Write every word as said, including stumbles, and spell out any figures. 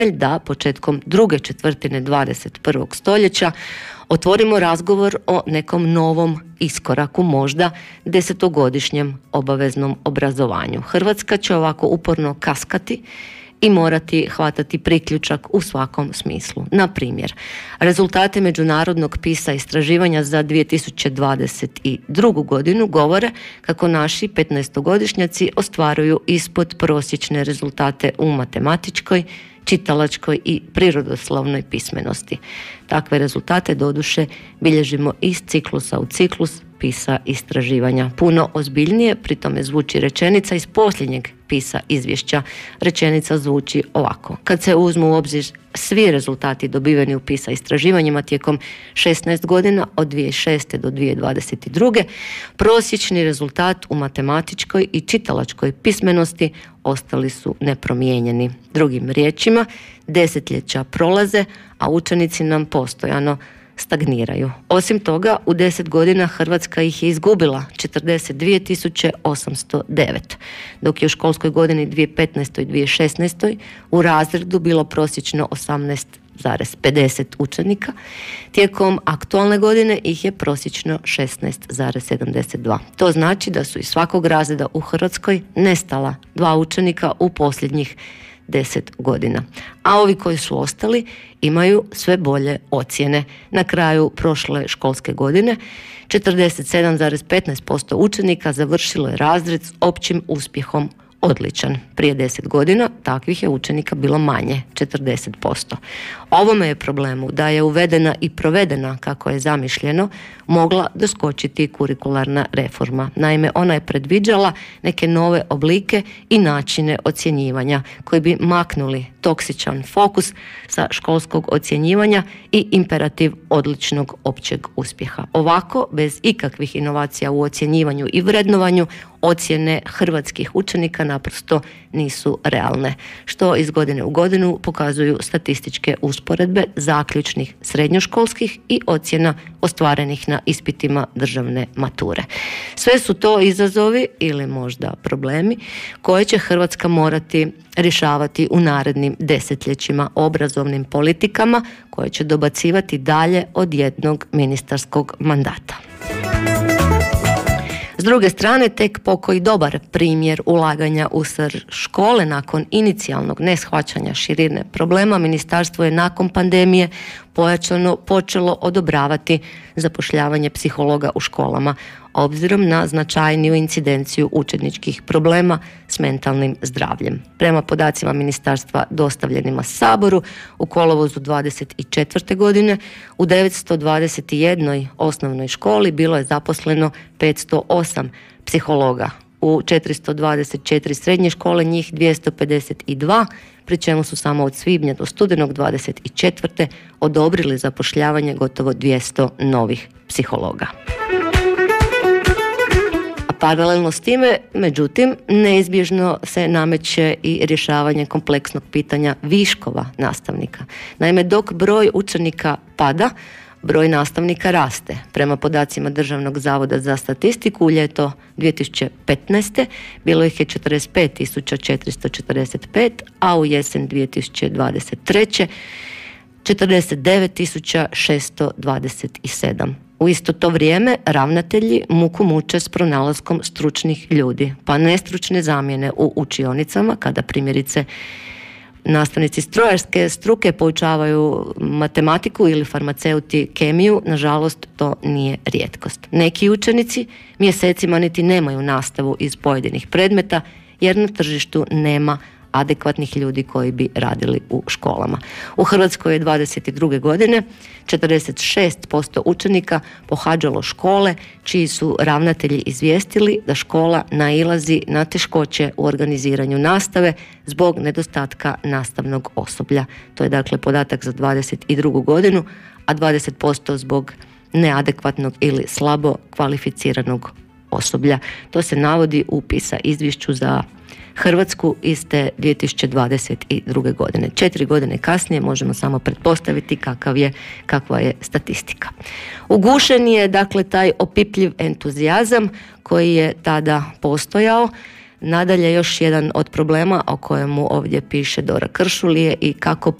da početkom druge četvrtine dvadeset prvog stoljeća otvorimo razgovor o nekom novom iskoraku, možda desetogodišnjem obaveznom obrazovanju. Hrvatska će ovako uporno kaskati i morati hvatati priključak u svakom smislu. Na primjer, rezultate međunarodnog PISA istraživanja za dvije tisuće dvadeset drugu godinu govore kako naši petnaestogodišnjaci ostvaruju ispod prosječne rezultate u matematičkoj, čitalačkoj i prirodoslovnoj pismenosti. Takve rezultate doduše bilježimo iz ciklusa u ciklus PISA istraživanja. Puno ozbiljnije pri tome zvuči rečenica iz posljednjeg PISA izvješća. Rečenica zvuči ovako: kad se uzmu u obzir svi rezultati dobiveni u PISA istraživanjima tijekom šesnaest godina od dvije tisuće šeste do dvije tisuće dvadeset druge, prosječni rezultat u matematičkoj i čitalačkoj pismenosti ostali su nepromijenjeni. Drugim riječima, desetljeća prolaze, a učenici nam postojano stagniraju. Osim toga, u deset godina Hrvatska ih je izgubila četrdeset dvije tisuće osamsto devet, dok je u školskoj godini dvije tisuće petnaeste. dvije tisuće šesnaeste. u razredu bilo prosječno osamnaest zarez pedeset učenika. Tijekom aktualne godine ih je prosječno šesnaest zarez sedamdeset dva. To znači da su iz svakog razreda u Hrvatskoj nestala dva učenika u posljednjih deset godina. A ovi koji su ostali imaju sve bolje ocjene. Na kraju prošle školske godine četrdeset sedam zarez petnaest posto učenika završilo je razred s općim uspjehom odličan. Prije deset godina takvih je učenika bilo manje, četrdeset posto. Ovome je problemu da je uvedena i provedena kako je zamišljeno mogla doskočiti kurikularna reforma. Naime, ona je predviđala neke nove oblike i načine ocjenjivanja koji bi maknuli toksičan fokus sa školskog ocjenjivanja i imperativ odličnog općeg uspjeha. Ovako, bez ikakvih inovacija u ocjenjivanju i vrednovanju, ocjene hrvatskih učenika naprosto nisu realne, što iz godine u godinu pokazuju statističke usporedbe zaključnih srednjoškolskih i ocjena ostvarenih na ispitima državne mature. Sve su to izazovi ili možda problemi koje će Hrvatska morati rješavati u narednim desetljećima obrazovnim politikama koje će dobacivati dalje od jednog ministarskog mandata. S druge strane, tek pokoji dobar primjer ulaganja u srž škole nakon inicijalnog neshvaćanja širine problema, ministarstvo je nakon pandemije pojačano počelo odobravati zapošljavanje psihologa u školama, obzirom na značajniju incidenciju učeničkih problema s mentalnim zdravljem. Prema podacima ministarstva dostavljenima Saboru, u kolovozu dvadeset četvrte. godine u devetsto dvadeset jednoj osnovnoj školi bilo je zaposleno petsto osam psihologa. U četiristo dvadeset četiri srednje škole njih dvjesto pedeset dva, pri čemu su samo od svibnja do studenog dvadeset četvrte. odobrili zapošljavanje gotovo dvjesto novih psihologa. Paralelno s time, međutim, neizbježno se nameće i rješavanje kompleksnog pitanja viškova nastavnika. Naime, dok broj učenika pada, broj nastavnika raste. Prema podacima Državnog zavoda za statistiku, u ljeto dvije tisuće petnaeste. bilo ih je četrdeset pet tisuća četiristo četrdeset pet, a u jesen dvije tisuće dvadeset treće. četrdeset devet tisuća šesto dvadeset sedam. U isto to vrijeme ravnatelji muku muče s pronalaskom stručnih ljudi, pa nestručne zamjene u učionicama, kada primjerice nastavnici strojarske struke poučavaju matematiku ili farmaceuti kemiju, nažalost to nije rijetkost. Neki učenici mjesecima niti nemaju nastavu iz pojedinih predmeta jer na tržištu nema adekvatnih ljudi koji bi radili u školama. U Hrvatskoj je dvadeset druge. godine četrdeset šest posto učenika pohađalo škole čiji su ravnatelji izvijestili da škola nailazi na teškoće u organiziranju nastave zbog nedostatka nastavnog osoblja. To je dakle podatak za dvadeset drugu. godinu, a dvadeset posto zbog neadekvatnog ili slabo kvalificiranog osoblja. To se navodi u PISA izvješću za Hrvatsku iz te dvije tisuće dvadeset druge. godine. Četiri godine kasnije možemo samo pretpostaviti kakav je, kakva je statistika. Ugušen je dakle taj opipljiv entuzijazam koji je tada postojao Nadalje, još jedan od problema o kojemu ovdje piše Dora Kršulije i kako